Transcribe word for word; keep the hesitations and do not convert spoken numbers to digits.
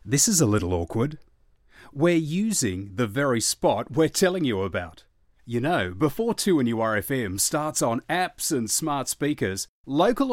This is a little awkward. We're using the very spot we're telling you about. You know, before two N U R F M starts on apps and smart speakers, local